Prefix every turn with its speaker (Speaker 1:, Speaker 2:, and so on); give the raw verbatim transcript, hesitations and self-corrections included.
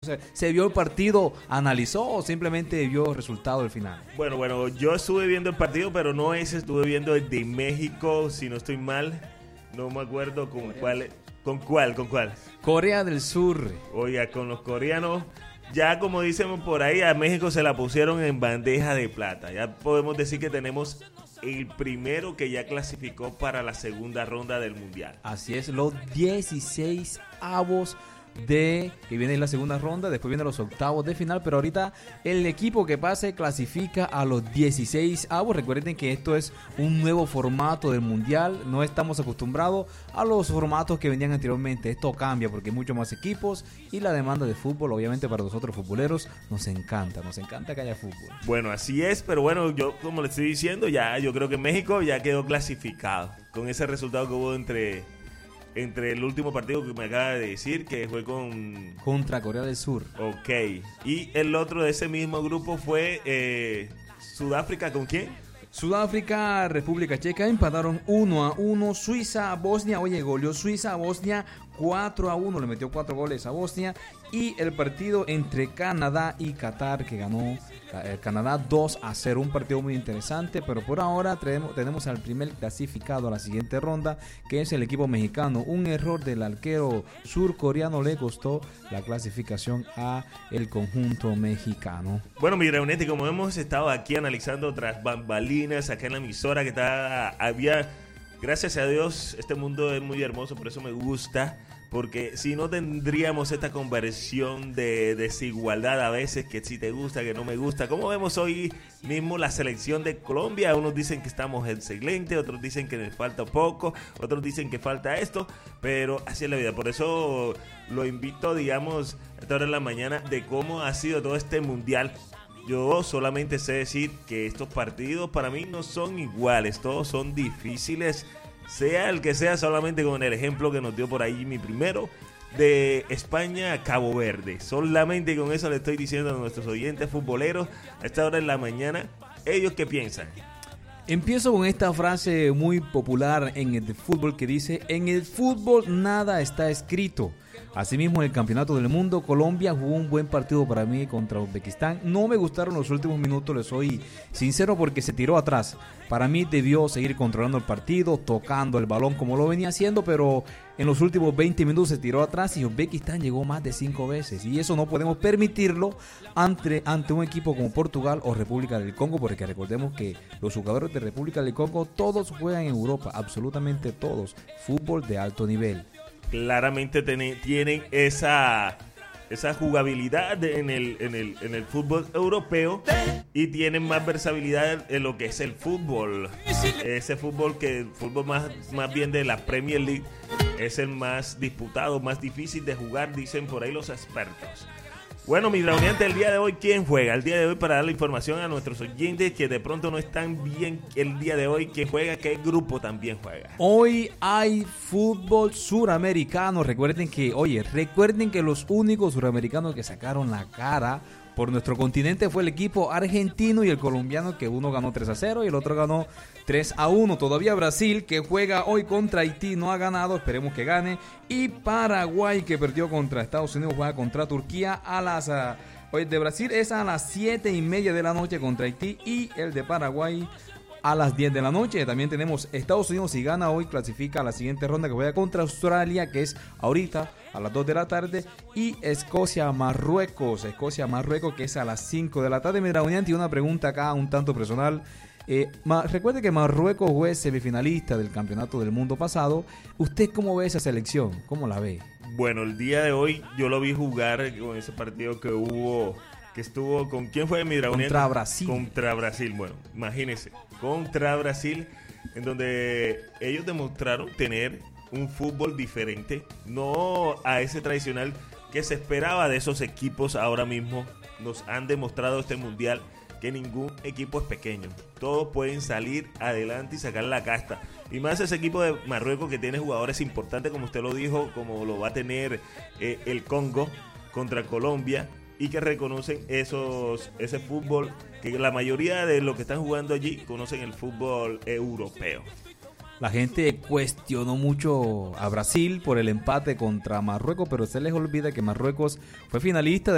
Speaker 1: se, se vio el partido, analizó o simplemente vio el resultado del final.
Speaker 2: Bueno, bueno, yo estuve viendo el partido, pero no ese, estuve viendo el de México, si no estoy mal, no me acuerdo con cuál, con cuál, con cuál.
Speaker 1: Corea del Sur.
Speaker 2: Oiga, con los coreanos, ya como dicen por ahí, a México se la pusieron en bandeja de plata. Ya podemos decir que tenemos el primero que ya clasificó para la segunda ronda del Mundial.
Speaker 1: Así es, los dieciséis avos de que viene en la segunda ronda, después vienen los octavos de final, pero ahorita el equipo que pase clasifica a los dieciséis avos. Recuerden que esto es un nuevo formato del Mundial, no estamos acostumbrados a los formatos que venían anteriormente. Esto cambia porque hay muchos más equipos y la demanda de fútbol, obviamente para nosotros futboleros, nos encanta, nos encanta que haya fútbol.
Speaker 2: Bueno, así es, pero bueno, yo como le estoy diciendo, ya yo creo que México ya quedó clasificado con ese resultado que hubo entre entre el último partido que me acaba de decir, que fue con...
Speaker 1: Contra Corea del Sur.
Speaker 2: Ok. Y el otro de ese mismo grupo fue eh, Sudáfrica, ¿con quién?
Speaker 1: Sudáfrica, República Checa empataron uno a uno. Suiza a Bosnia, oye, goleó Suiza a Bosnia cuatro a uno, le metió cuatro goles a Bosnia. Y el partido entre Canadá y Qatar, que ganó eh, Canadá dos a cero, un partido muy interesante, pero por ahora tenemos, tenemos al primer clasificado a la siguiente ronda, que es el equipo mexicano. Un error del arquero surcoreano le costó la clasificación a el conjunto mexicano.
Speaker 2: Bueno, mi reunente, como hemos estado aquí analizando otras bambalinas acá en la emisora, que está, había, gracias a Dios, este mundo es muy hermoso, por eso me gusta. Porque si no tendríamos esta conversión de desigualdad a veces, que si te gusta, que no me gusta. Como vemos hoy mismo la selección de Colombia, unos dicen que estamos excelentes, otros dicen que nos falta poco, otros dicen que falta esto, pero así es la vida. Por eso lo invito, digamos, a esta hora de la mañana, de cómo ha sido todo este mundial. Yo solamente sé decir que estos partidos para mí no son iguales, todos son difíciles. Sea el que sea, solamente con el ejemplo que nos dio por ahí mi primero, de España a Cabo Verde. Solamente con eso le estoy diciendo a nuestros oyentes futboleros a esta hora de la mañana, ¿ellos qué piensan?
Speaker 1: Empiezo con esta frase muy popular en el fútbol que dice: en el fútbol nada está escrito. Asimismo, en el Campeonato del Mundo, Colombia jugó un buen partido para mí contra Uzbekistán. No me gustaron los últimos minutos, les soy sincero, porque se tiró atrás. Para mí debió seguir controlando el partido, tocando el balón como lo venía haciendo, pero en los últimos veinte minutos se tiró atrás y Uzbekistán llegó más de cinco veces. Y eso no podemos permitirlo ante, ante un equipo como Portugal o República del Congo, porque recordemos que los jugadores de República del Congo todos juegan en Europa, absolutamente todos, fútbol de alto nivel.
Speaker 2: Claramente ten, tienen esa, esa jugabilidad en el, en, el, en el fútbol europeo y tienen más versatilidad en lo que es el fútbol. Ese fútbol que el fútbol más, más bien de la Premier League es el más disputado, más difícil de jugar, dicen por ahí los expertos. Bueno, mi reuniente el día de hoy, ¿quién juega? El día de hoy, para darle información a nuestros oyentes que de pronto no están bien el día de hoy, ¿quién juega? ¿Qué grupo también juega?
Speaker 1: Hoy hay fútbol suramericano. Recuerden que, oye, recuerden que los únicos suramericanos que sacaron la cara por nuestro continente fue el equipo argentino y el colombiano, que uno ganó tres a cero y el otro ganó tres a uno. Todavía Brasil, que juega hoy contra Haití, no ha ganado, esperemos que gane. Y Paraguay, que perdió contra Estados Unidos, juega contra Turquía a las... Uh, hoy de Brasil es a las siete y media de la noche contra Haití, y el de Paraguay a las diez de la noche. También tenemos Estados Unidos, si gana hoy, clasifica a la siguiente ronda, que juega contra Australia, que es ahorita a las dos de la tarde, y Escocia, Marruecos, Escocia, Marruecos, que es a las cinco de la tarde. Mira, y una pregunta acá un tanto personal. Eh, ma, recuerde que Marruecos fue semifinalista del Campeonato del Mundo pasado. ¿Usted cómo ve esa selección? ¿Cómo la ve?
Speaker 2: Bueno, el día de hoy yo lo vi jugar con ese partido que hubo, que estuvo, ¿con quién fue mi dragón?
Speaker 1: Contra Brasil.
Speaker 2: Contra Brasil, bueno, imagínense, contra Brasil, en donde ellos demostraron tener un fútbol diferente, no a ese tradicional que se esperaba de esos equipos. Ahora mismo nos han demostrado este mundial que ningún equipo es pequeño, todos pueden salir adelante y sacar la casta, y más ese equipo de Marruecos que tiene jugadores importantes, como usted lo dijo, como lo va a tener eh, el Congo contra Colombia, y que reconocen esos ese fútbol, que la mayoría de los que están jugando allí conocen el fútbol europeo.
Speaker 1: La gente cuestionó mucho a Brasil por el empate contra Marruecos, pero se les olvida que Marruecos fue finalista de